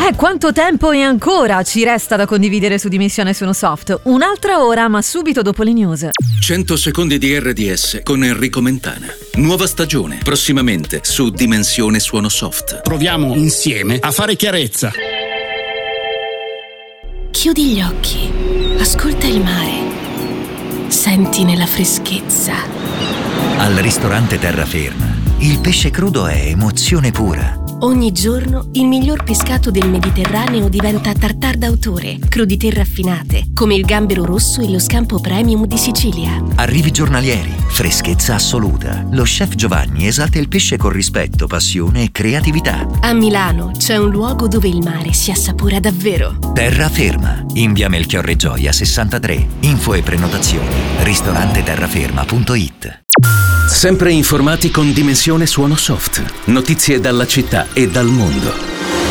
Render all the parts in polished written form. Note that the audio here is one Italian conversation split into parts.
Quanto tempo e ancora ci resta da condividere su Dimensione Suonosoft? Un'altra ora, ma subito dopo le news. 100 secondi di RDS con Enrico Mentana. Nuova stagione, prossimamente su Dimensione Suonosoft. Proviamo insieme a fare chiarezza. Chiudi gli occhi, ascolta il mare, senti nella freschezza. Al ristorante Terraferma, il pesce crudo è emozione pura. Ogni giorno il miglior pescato del Mediterraneo diventa tartare d'autore, crudité raffinate, come il gambero rosso e lo scampo premium di Sicilia. Arrivi giornalieri, freschezza assoluta. Lo chef Giovanni esalta il pesce con rispetto, passione e creatività. A Milano c'è un luogo dove il mare si assapora davvero. Terraferma, in via Melchiorre Gioia 63. Info e prenotazioni ristoranteterraferma.it. Sempre informati con Dimensione Suonosoft. Notizie dalla città e dal mondo.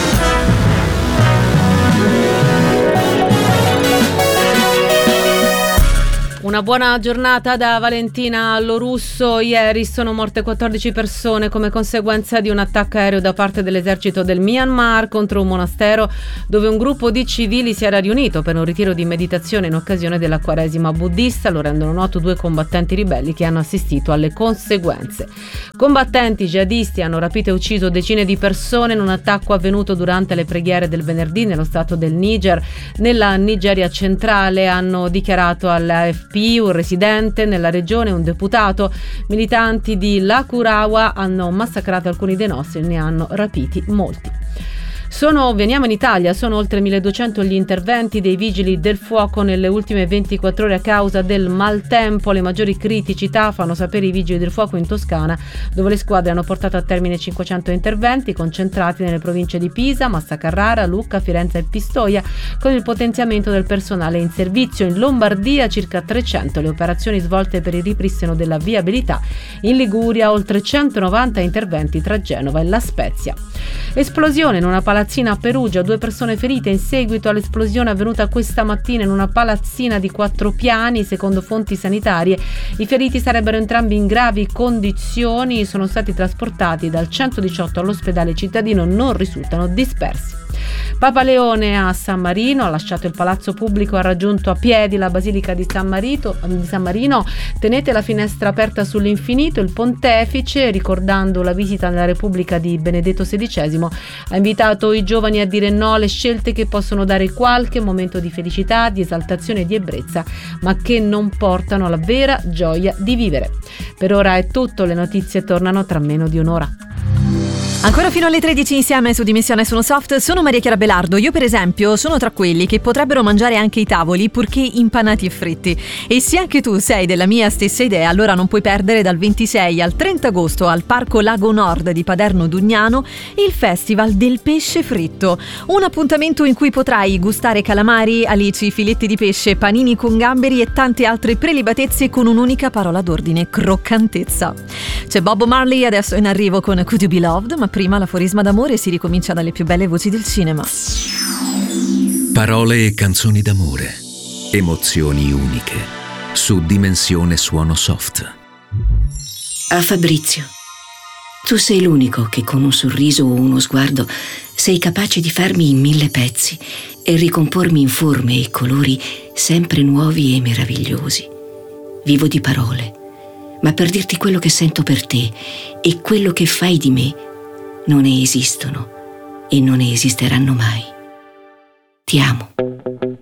Una buona giornata da Valentina Lorusso. Ieri sono morte 14 persone come conseguenza di un attacco aereo da parte dell'esercito del Myanmar contro un monastero dove un gruppo di civili si era riunito per un ritiro di meditazione in occasione della Quaresima buddista. Lo rendono noto 2 combattenti ribelli che hanno assistito alle conseguenze. Combattenti jihadisti hanno rapito e ucciso decine di persone in un attacco avvenuto durante le preghiere del venerdì nello stato del Niger, nella Nigeria centrale, hanno dichiarato all'AFP un residente nella regione e un deputato. Militanti di Lakurawa hanno massacrato alcuni dei nostri e ne hanno rapiti molti. Veniamo in Italia, sono oltre 1200 gli interventi dei vigili del fuoco nelle ultime 24 ore a causa del maltempo. Le maggiori criticità, fanno sapere i vigili del fuoco in Toscana, dove le squadre hanno portato a termine 500 interventi concentrati nelle province di Pisa, Massa Carrara, Lucca, Firenze e Pistoia, con il potenziamento del personale in servizio. In Lombardia circa 300 le operazioni svolte per il ripristino della viabilità. In Liguria oltre 190 interventi tra Genova e La Spezia. Esplosione in una palazzina a Perugia, 2 persone ferite in seguito all'esplosione avvenuta questa mattina in una palazzina di 4 piani. Secondo fonti sanitarie i feriti sarebbero entrambi in gravi condizioni, sono stati trasportati dal 118 all'ospedale cittadino, non risultano dispersi. Papa Leone a San Marino, ha lasciato il palazzo pubblico, ha raggiunto a piedi la basilica di San Marino. Tenete la finestra aperta sull'infinito. Il pontefice, ricordando la visita nella Repubblica di Benedetto XVI, ha invitato i giovani a dire no alle scelte che possono dare qualche momento di felicità, di esaltazione e di ebbrezza, ma che non portano alla vera gioia di vivere. Per ora è tutto, le notizie tornano tra meno di un'ora. Ancora fino alle 13 insieme su Dimensione Suonosoft. Sono Maria Chiara Belardo. Io per esempio sono tra quelli che potrebbero mangiare anche i tavoli purché impanati e fritti. E se anche tu sei della mia stessa idea, allora non puoi perdere dal 26 al 30 agosto al Parco Lago Nord di Paderno Dugnano il Festival del Pesce Fritto. Un appuntamento in cui potrai gustare calamari, alici, filetti di pesce, panini con gamberi e tante altre prelibatezze con un'unica parola d'ordine: croccantezza. C'è Bob Marley adesso in arrivo con Could You Be Loved, ma prima l'aforisma d'amore, si ricomincia dalle più belle voci del cinema. Parole e canzoni d'amore, emozioni uniche, su Dimensione Suonosoft. A Fabrizio: tu sei l'unico che con un sorriso o uno sguardo sei capace di farmi in 1000 pezzi e ricompormi in forme e colori sempre nuovi e meravigliosi. Vivo di parole, ma per dirti quello che sento per te e quello che fai di me non ne esistono e non ne esisteranno mai. Ti amo.